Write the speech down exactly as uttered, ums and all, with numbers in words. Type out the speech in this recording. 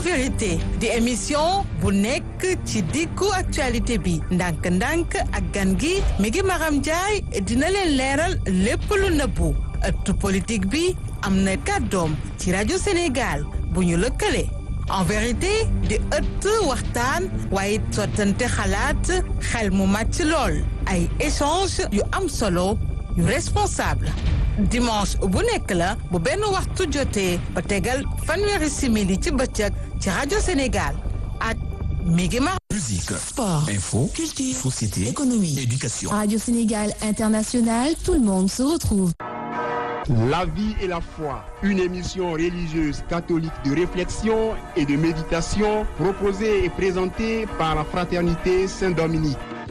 en vérité di émission bu nekk ci diggu actualité bi ndànk-ndànk ak gan gi mi ngi Maram Ndiaye dina leen leeral lépp lu nëbbu ëttu politique bi am na kàddoom ci rajo Sénégal bu ñu lëkkale en vérité di ëtt waxtaan waaye sottante xalaat xel mu màcc lool ay échange yu am solo yu responsable dimanche bu nekk la bu benn waxtu jotee ba tegal fanweeri simili ci bëccëg ci rajo Sénégal ak Migi Mar. Musique, sport, info, culture, société, économie, éducation. Radio Sénégal International, tout le monde se retrouve. La vie et la foi, une émission religieuse catholique de réflexion et de méditation proposée et présentée par la Fraternité Saint-Dominique.